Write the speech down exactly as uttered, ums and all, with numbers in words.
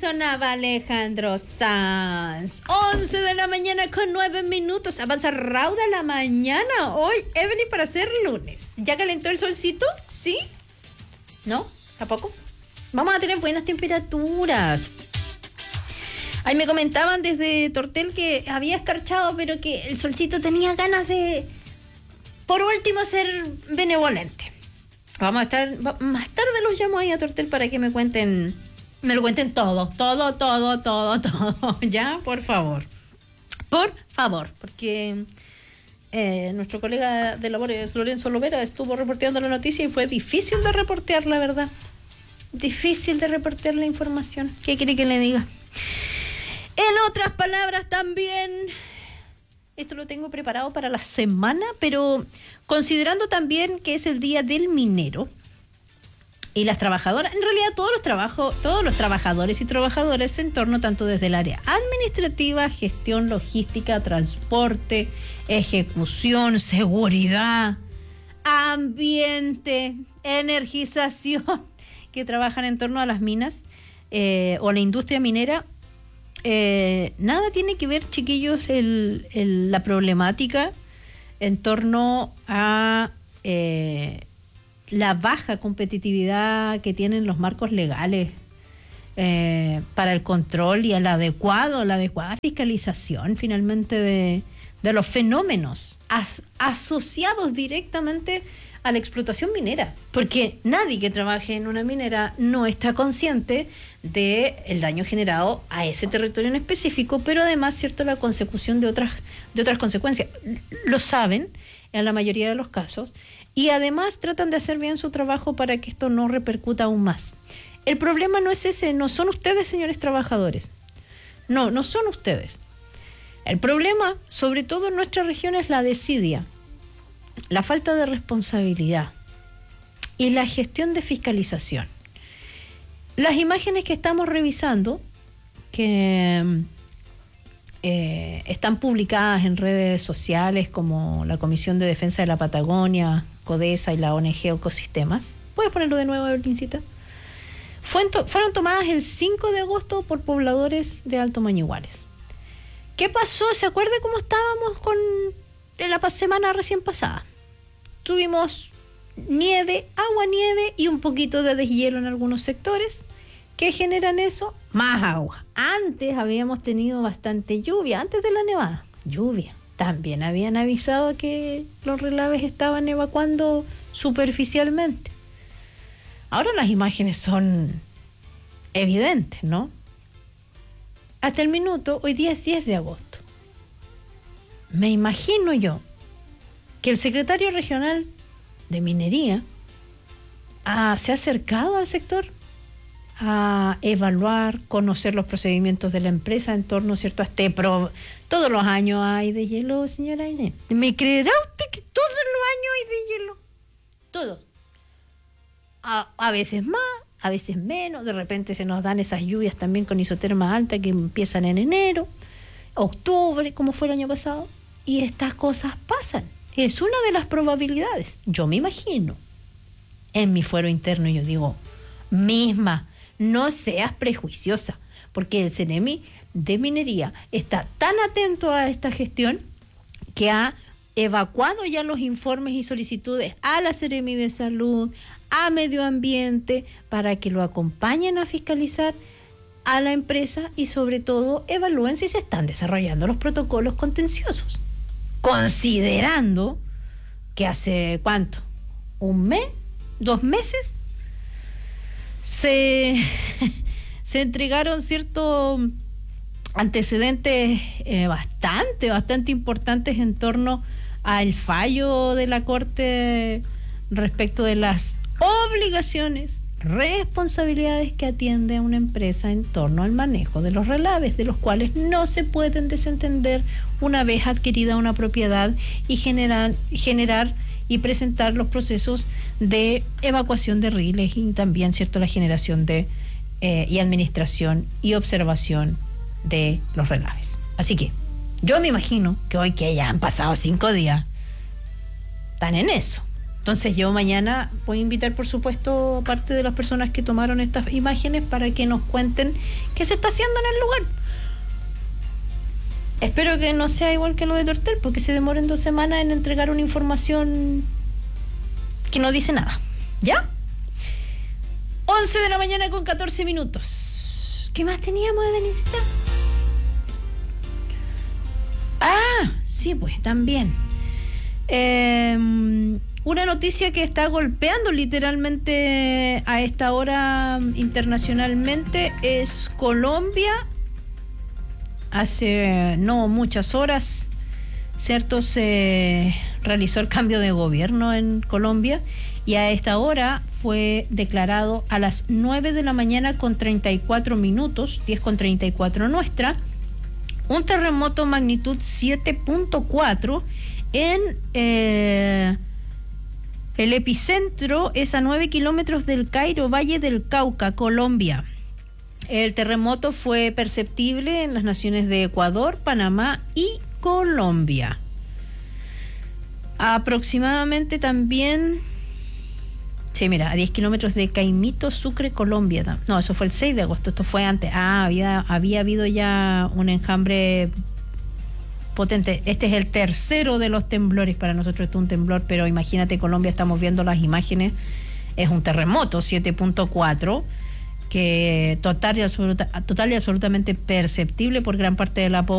sonaba Alejandro Sanz. once de la mañana con nueve minutos. Avanza rauda la mañana hoy, Evelyn, para ser lunes. ¿Ya calentó el solcito? ¿Sí? ¿No? ¿Tampoco? Vamos a tener buenas temperaturas. Ahí me comentaban desde Tortel que había escarchado, pero que el solcito tenía ganas de, por último, ser benevolente. Vamos a estar, más tarde los llamo ahí a Tortel para que me cuenten, me lo cuenten todo, todo, todo, todo, todo, ya, por favor. Por favor, porque eh, nuestro colega de labores, Lorenzo Lovera, estuvo reporteando la noticia y fue difícil de reportear, la verdad. Difícil de reportear la información. ¿Qué quiere que le diga? En otras palabras también, esto lo tengo preparado para la semana, pero considerando también que es el día del minero y las trabajadoras, en realidad todos los trabajos, todos los trabajadores y trabajadoras en torno tanto desde el área administrativa, gestión, logística, transporte, ejecución, seguridad, ambiente, energización, que trabajan en torno a las minas eh, o la industria minera. Eh, nada tiene que ver, chiquillos, el, el, la problemática en torno a eh, la baja competitividad que tienen los marcos legales eh, para el control y el adecuado, la adecuada fiscalización finalmente de, de los fenómenos as, asociados directamente a la explotación minera, porque nadie que trabaje en una minera no está consciente de el daño generado a ese territorio en específico, pero además, cierto, la consecución de otras de otras consecuencias. Lo saben en la mayoría de los casos y además tratan de hacer bien su trabajo para que esto no repercuta aún más. El problema no es ese, no son ustedes, señores trabajadores. No, no son ustedes. El problema, sobre todo en nuestra región, es la desidia, la falta de responsabilidad y la gestión de fiscalización. Las imágenes que estamos revisando, que eh, están publicadas en redes sociales como la Comisión de Defensa de la Patagonia, CODESA y la O N G Ecosistemas, ¿puedes ponerlo de nuevo, Evelyn? Fueron tomadas el cinco de agosto por pobladores de Alto Mañiguales. ¿Qué pasó? ¿Se acuerda cómo estábamos con la semana recién pasada? Tuvimos nieve, agua, nieve y un poquito de deshielo en algunos sectores. ¿Qué generan eso? Más agua. Antes habíamos tenido bastante lluvia, antes de la nevada. Lluvia. También habían avisado que los relaves estaban evacuando superficialmente. Ahora las imágenes son evidentes, ¿no? Hasta el minuto, hoy día es diez de agosto. Me imagino yo que el secretario regional de Minería ah, se ha acercado al sector a evaluar, conocer los procedimientos de la empresa en torno, ¿cierto?, a este pro... Todos los años hay de hielo, señora Inés. ¿Me creerá usted que todos los años hay de hielo? Todos. A, a veces más, a veces menos. De repente se nos dan esas lluvias también con isoterma alta que empiezan en enero, octubre, como fue el año pasado. Y estas cosas pasan. Es una de las probabilidades. Yo me imagino. En mi fuero interno yo digo, misma, no seas prejuiciosa, porque el CENEMI de Minería está tan atento a esta gestión que ha evacuado ya los informes y solicitudes a la CENEMI de Salud, a Medio Ambiente, para que lo acompañen a fiscalizar a la empresa y sobre todo evalúen si se están desarrollando los protocolos contenciosos. Considerando que hace, ¿cuánto? ¿Un mes? ¿Dos meses? Se, se entregaron ciertos antecedentes eh, bastante, bastante importantes en torno al fallo de la Corte respecto de las obligaciones, responsabilidades que atiende a una empresa en torno al manejo de los relaves, de los cuales no se pueden desentender una vez adquirida una propiedad y generar, generar y presentar los procesos de evacuación de riles y también, cierto, la generación de eh, y administración y observación de los relaves. Así que yo me imagino que hoy que ya han pasado cinco días, están en eso. Entonces yo mañana voy a invitar, por supuesto, parte de las personas que tomaron estas imágenes para que nos cuenten qué se está haciendo en el lugar. Espero que no sea igual que lo de Tortel, porque se demoren dos semanas en entregar una información que no dice nada. ¿Ya? once de la mañana con catorce minutos. ¿Qué más teníamos, Denisita? Ah, sí, pues, también. Eh, una noticia que está golpeando literalmente a esta hora internacionalmente es Colombia. Hace no muchas horas, ¿cierto? Se realizó el cambio de gobierno en Colombia y a esta hora fue declarado a las nueve de la mañana con treinta y cuatro minutos, diez con treinta y cuatro nuestra, un terremoto magnitud siete punto cuatro en eh, el epicentro, es a nueve kilómetros del Cairo, Valle del Cauca, Colombia. El terremoto fue perceptible en las naciones de Ecuador, Panamá y Colombia. Aproximadamente también, sí, mira, a diez kilómetros de Caimito, Sucre, Colombia. No, eso fue el seis de agosto, esto fue antes. Ah, había, había habido ya un enjambre potente. Este es el tercero de los temblores. Para nosotros esto es un temblor, pero imagínate, Colombia, estamos viendo las imágenes, es un terremoto, siete punto cuatro, que total y, absoluta, total y absolutamente perceptible por gran parte de la población.